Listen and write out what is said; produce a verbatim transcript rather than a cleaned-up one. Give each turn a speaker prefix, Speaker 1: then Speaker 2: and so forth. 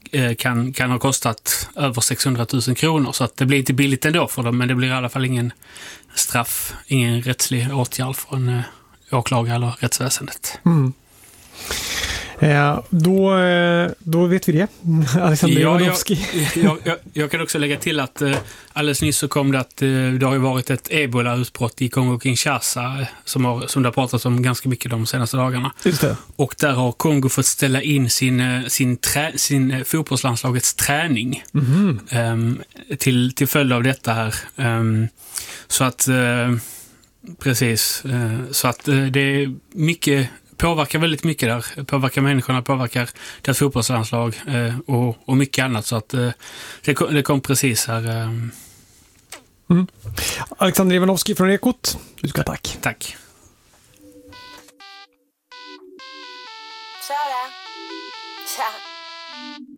Speaker 1: eh, kan, kan ha kostat över sexhundratusen kronor. Så att det blir inte billigt ändå för dem, men det blir i alla fall ingen straff, ingen rättslig åtgärd från eh, åklagare eller rättsväsendet.
Speaker 2: Mm. Eh, då, då vet vi det. Alexander
Speaker 1: ja,
Speaker 2: Ivanovski.
Speaker 1: Jag, jag, jag, jag kan också lägga till att eh, alldeles nyss så kom det att eh, det har ju varit ett ebola-utbrott i Kongo-Kinshasa eh, som, har, som det har pratats om ganska mycket de senaste dagarna.
Speaker 2: Just det.
Speaker 1: Och där har Kongo fått ställa in sin, eh, sin, trä, sin eh, fotbollslandslagets träning mm-hmm. eh, till, till följd av detta här. Eh, så att eh, precis, eh, så att eh, det är mycket påverkar väldigt mycket där. Påverkar människorna, påverkar deras fotbollslandslag eh, och, och mycket annat. Så att eh, det, kom, det kom precis här. Eh.
Speaker 2: Mm. Alexander Ivanovski från Ekot. Du ska tack.
Speaker 1: Tack.
Speaker 3: Tja. Tja.